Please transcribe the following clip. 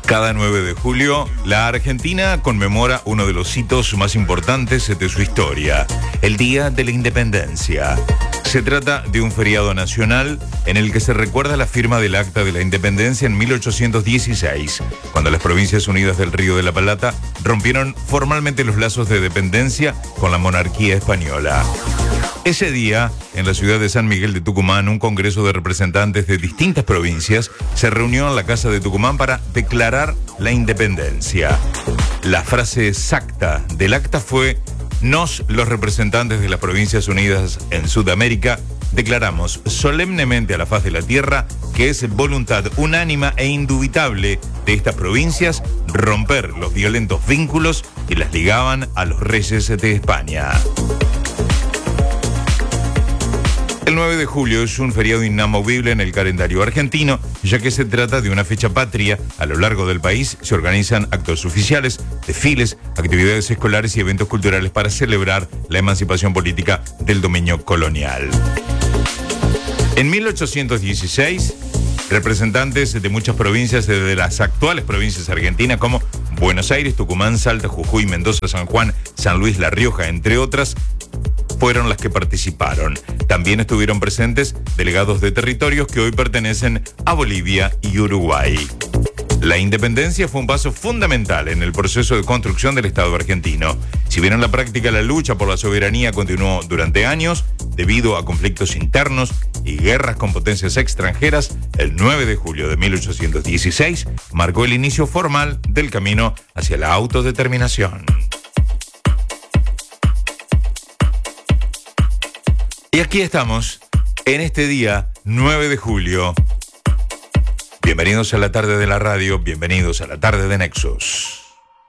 Cada 9 de julio, la Argentina conmemora uno de los hitos más importantes de su historia, el Día de la Independencia. Se trata de un feriado nacional en el que se recuerda la firma del Acta de la Independencia en 1816, cuando las Provincias Unidas del Río de la Plata rompieron formalmente los lazos de dependencia con la monarquía española. Ese día, en la ciudad de San Miguel de Tucumán, un congreso de representantes de distintas provincias se reunió en la Casa de Tucumán para declarar la independencia. La frase exacta del acta fue: "Nos, los representantes de las Provincias Unidas en Sudamérica, declaramos solemnemente a la faz de la tierra que es voluntad unánima e indubitable de estas provincias romper los violentos vínculos que las ligaban a los reyes de España". El 9 de julio es un feriado inamovible en el calendario argentino, ya que se trata de una fecha patria. A lo largo del país se organizan actos oficiales, desfiles, actividades escolares y eventos culturales para celebrar la emancipación política del dominio colonial. En 1816, representantes de muchas provincias de las actuales provincias argentinas como Buenos Aires, Tucumán, Salta, Jujuy, Mendoza, San Juan, San Luis, La Rioja, entre otras, fueron las que participaron. También estuvieron presentes delegados de territorios que hoy pertenecen a Bolivia y Uruguay. La independencia fue un paso fundamental en el proceso de construcción del Estado argentino. Si bien en la práctica la lucha por la soberanía continuó durante años, debido a conflictos internos y guerras con potencias extranjeras, el 9 de julio de 1816 marcó el inicio formal del camino hacia la autodeterminación. Y aquí estamos, en este día 9 de julio. Bienvenidos a la tarde de la radio, bienvenidos a la tarde de Nexos.